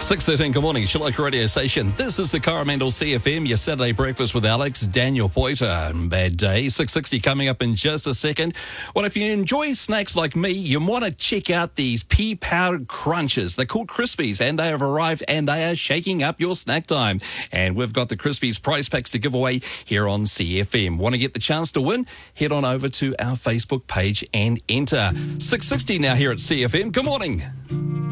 6:13, good morning, Shaloka Radio Station. This is the Coromandel CFM, your Saturday breakfast with Alex, Daniel Poiter. Bad day, 6:60 coming up in just a second. Well, if you enjoy snacks like me, you want to check out these pea-powdered crunches. They're called Crispies, and they have arrived, and they are shaking up your snack time. And we've got the Crispies prize packs to give away here on CFM. Want to get the chance to win? Head on over to our Facebook page and enter. 6:60 now here at CFM. Good morning.